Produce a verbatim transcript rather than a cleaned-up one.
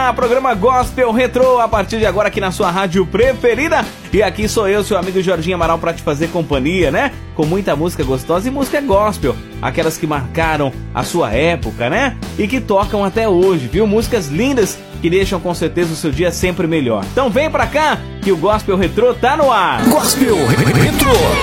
lá, programa Gospel Retrô, a partir de agora aqui na sua rádio preferida. E aqui sou eu, seu amigo Jorginho Amaral, pra te fazer companhia, né? Com muita música gostosa e música gospel, aquelas que marcaram a sua época, né? E que tocam até hoje, viu? Músicas lindas que deixam com certeza o seu dia sempre melhor. Então vem pra cá que o Gospel Retrô tá no ar. Gospel Retrô.